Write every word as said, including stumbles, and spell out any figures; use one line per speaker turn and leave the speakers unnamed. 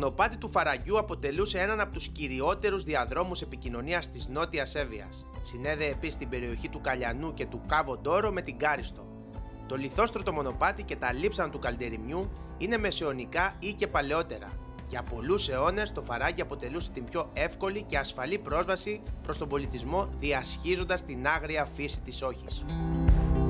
μονοπάτι του Φαραγγιού αποτελούσε έναν από τους κυριότερους διαδρόμους επικοινωνίας της Νότιας Εύβοιας. Συνέδεε επίσης την περιοχή του Καλιανού και του Κάβο Ντόρο με την Κάριστο. Το λιθόστρωτο μονοπάτι και τα λείψανα του Καλντεριμιού είναι μεσαιωνικά ή και παλαιότερα. Για πολλούς αιώνες το Φαράγγι αποτελούσε την πιο εύκολη και ασφαλή πρόσβαση προς τον πολιτισμό, διασχίζοντας την άγρια φύση της όχης.